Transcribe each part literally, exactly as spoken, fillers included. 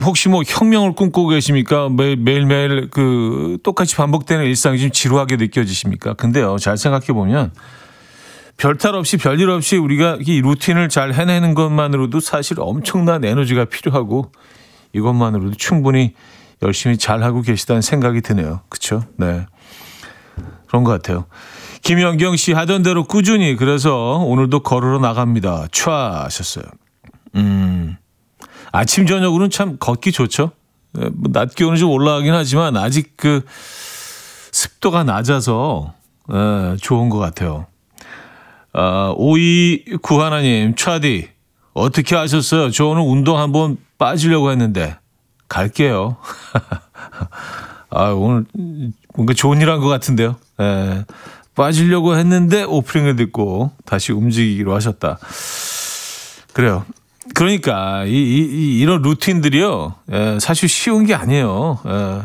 혹시 뭐 혁명을 꿈꾸고 계십니까? 매, 매일매일 그 똑같이 반복되는 일상이 좀 지루하게 느껴지십니까? 근데요, 잘 생각해 보면 별탈 없이 별일 없이 우리가 이 루틴을 잘 해내는 것만으로도 사실 엄청난 에너지가 필요하고 이것만으로도 충분히 열심히 잘하고 계시다는 생각이 드네요. 그렇죠? 네, 그런 것 같아요. 김연경 씨 하던 대로 꾸준히 그래서 오늘도 걸으러 나갑니다. 촤 하셨어요. 음, 아침 저녁으로는 참 걷기 좋죠. 뭐 낮 기온은 좀 올라가긴 하지만 아직 그 습도가 낮아서 에, 좋은 것 같아요. 아, 오이구 하나님, 차디 어떻게 하셨어요? 저 오늘 운동 한번 빠지려고 했는데 갈게요. 아, 오늘 뭔가 좋은 일 한 것 같은데요. 에, 빠지려고 했는데 오프닝을 듣고 다시 움직이기로 하셨다. 그래요. 그러니까 이, 이, 이런 루틴들이요, 에, 사실 쉬운 게 아니에요. 에.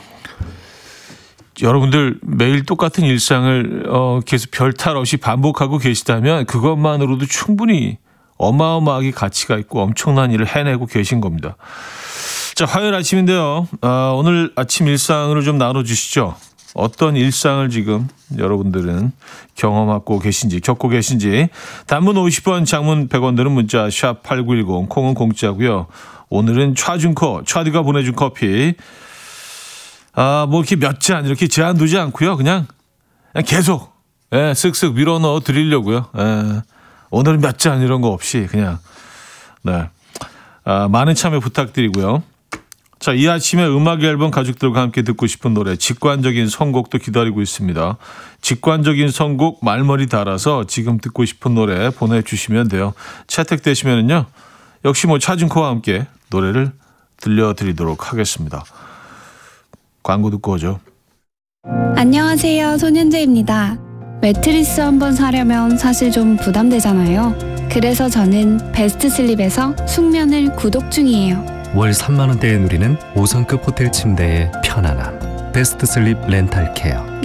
여러분들 매일 똑같은 일상을 어, 계속 별탈 없이 반복하고 계시다면 그것만으로도 충분히 어마어마하게 가치가 있고 엄청난 일을 해내고 계신 겁니다. 자, 화요일 아침인데요. 아, 오늘 아침 일상으로 좀 나눠주시죠. 어떤 일상을 지금 여러분들은 경험하고 계신지, 겪고 계신지. 단문 오십 원, 장문 백 원 드는 문자 샵 팔구일공, 콩은 공짜고요. 오늘은 차준코, 차디가 보내준 커피. 아, 뭐 이렇게 몇 잔 이렇게 제한 두지 않고요. 그냥, 그냥 계속 예, 쓱쓱 밀어 넣어 드리려고요. 예, 오늘은 몇 잔 이런 거 없이 그냥. 네, 아, 많은 참여 부탁드리고요. 자, 이 아침에 음악 앨범 가족들과 함께 듣고 싶은 노래, 직관적인 선곡도 기다리고 있습니다. 직관적인 선곡 말머리 달아서 지금 듣고 싶은 노래 보내주시면 돼요. 채택되시면은요, 역시 뭐 차준코와 함께 노래를 들려드리도록 하겠습니다. 광고 듣고 오죠. 안녕하세요, 손현재입니다. 매트리스 한번 사려면 사실 좀 부담되잖아요. 그래서 저는 베스트 슬립에서 숙면을 구독 중이에요. 월 삼만 원대에 누리는 오 성급 호텔 침대의 편안함. 베스트 슬립 렌탈 케어.